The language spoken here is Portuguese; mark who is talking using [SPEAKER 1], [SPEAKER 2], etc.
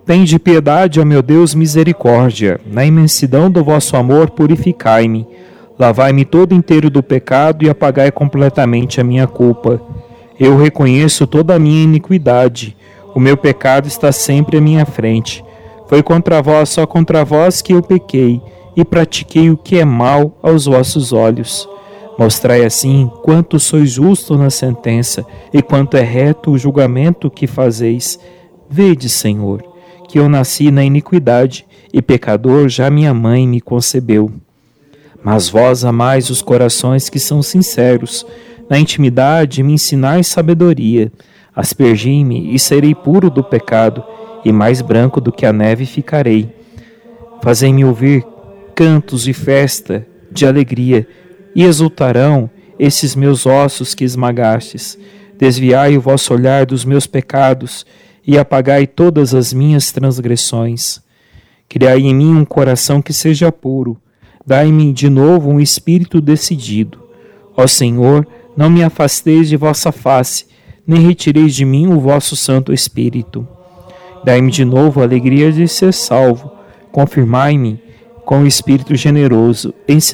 [SPEAKER 1] Tende piedade, ó meu Deus, misericórdia. Na imensidão do vosso amor, purificai-me. Lavai-me todo inteiro do pecado e apagai completamente a minha culpa. Eu reconheço toda a minha iniquidade. O meu pecado está sempre à minha frente. Foi contra vós, só contra vós que eu pequei, e pratiquei o que é mal aos vossos olhos. Mostrai assim quanto sois justo na sentença, e quanto é reto o julgamento que fazeis. Vede, Senhor, que eu nasci na iniquidade, e pecador já minha mãe me concebeu. Mas vós amais os corações que são sinceros. Na intimidade me ensinais sabedoria. Aspergi-me e serei puro do pecado, e mais branco do que a neve ficarei. Fazei-me ouvir cantos de festa, de alegria, e exultarão esses meus ossos que esmagastes. Desviai o vosso olhar dos meus pecados, e apagai todas as minhas transgressões. Criai em mim um coração que seja puro. Dai-me de novo um espírito decidido. Ó Senhor, não me afasteis de vossa face, nem retireis de mim o vosso Santo Espírito. Dai-me de novo a alegria de ser salvo. Confirmai-me com o Espírito generoso.